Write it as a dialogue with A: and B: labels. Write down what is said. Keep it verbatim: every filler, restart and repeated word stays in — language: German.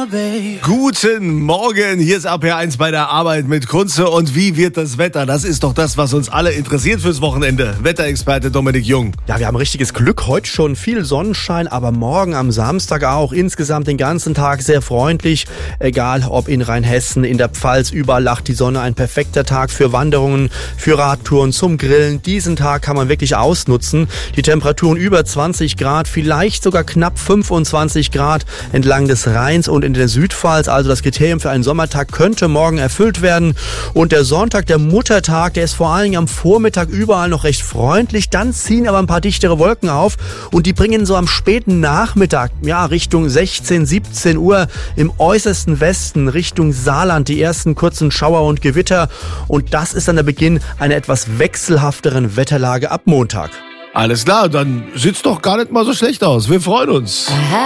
A: Guten Morgen, hier ist A P eins bei der Arbeit mit Kunze. Und wie wird das Wetter? Das ist doch das, was uns alle interessiert fürs Wochenende. Wetterexperte Dominik Jung.
B: Ja, wir haben richtiges Glück. Heute schon viel Sonnenschein, aber morgen am Samstag auch. Insgesamt den ganzen Tag sehr freundlich. Egal ob in Rheinhessen, in der Pfalz, überall lacht die Sonne. Ein perfekter Tag für Wanderungen, für Radtouren, zum Grillen. Diesen Tag kann man wirklich ausnutzen. Die Temperaturen über zwanzig Grad, vielleicht sogar knapp fünfundzwanzig Grad entlang des Rheins und in der Südpfalz. Also das Kriterium für einen Sommertag könnte morgen erfüllt werden. Und der Sonntag, der Muttertag, der ist vor allen Dingen am Vormittag überall noch recht freundlich. Dann ziehen aber ein paar dichtere Wolken auf und die bringen so am späten Nachmittag, ja Richtung sechzehn, siebzehn Uhr im äußersten Westen, Richtung Saarland, die ersten kurzen Schauer und Gewitter. Und das ist dann der Beginn einer etwas wechselhafteren Wetterlage ab Montag.
A: Alles klar, dann sieht's doch gar nicht mal so schlecht aus. Wir freuen uns.
C: Aha.